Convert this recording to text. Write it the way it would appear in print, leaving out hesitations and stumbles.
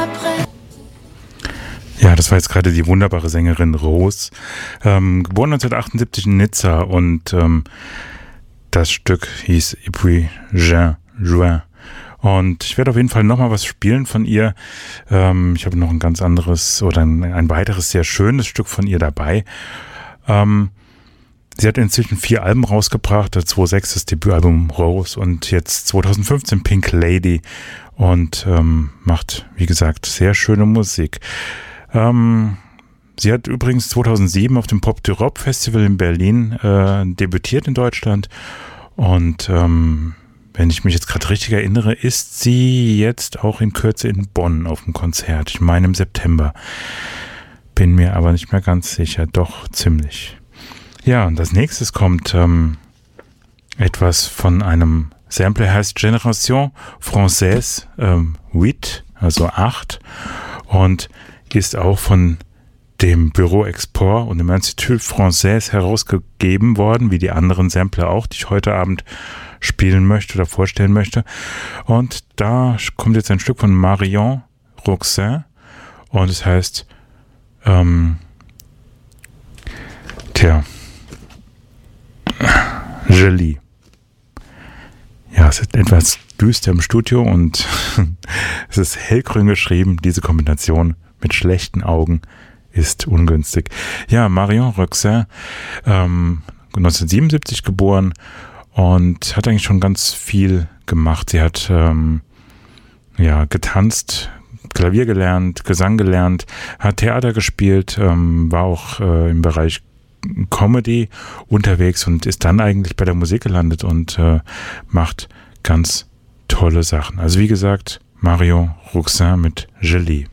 Ja, das war jetzt gerade die wunderbare Sängerin Rose, geboren 1978 in Nizza und das Stück hieß Et puis Juin. Und ich werde auf jeden Fall nochmal was spielen von ihr. Ich habe noch ein ganz anderes oder ein weiteres sehr schönes Stück von ihr dabei. Sie hat inzwischen 4 Alben rausgebracht, 2006 das Debütalbum Rose und jetzt 2015 Pink Lady und macht, wie gesagt, sehr schöne Musik. Sie hat übrigens 2007 auf dem Pop d'Europe Festival in Berlin debütiert in Deutschland und wenn ich mich jetzt gerade richtig erinnere, ist sie jetzt auch in Kürze in Bonn auf dem Konzert. Ich meine im September. Bin mir aber nicht mehr ganz sicher. Doch, ziemlich. Ja, und als nächstes kommt etwas von einem Sampler, heißt Génération Française 8, also 8. Und ist auch von dem Bureau Export und dem Institut Français herausgegeben worden, wie die anderen Sampler auch, die ich heute Abend spielen möchte oder vorstellen möchte. Und da kommt jetzt ein Stück von Marion Roxin und es heißt Jolie. Ja, es ist etwas düster im Studio und es ist hellgrün geschrieben. Diese Kombination mit schlechten Augen ist ungünstig. Ja, Marion Roxin, 1977 geboren und hat eigentlich schon ganz viel gemacht. Sie hat getanzt, Klavier gelernt, Gesang gelernt, hat Theater gespielt, war auch im Bereich Comedy unterwegs und ist dann eigentlich bei der Musik gelandet und macht ganz tolle Sachen. Also wie gesagt, Marion Roxin mit Jolie.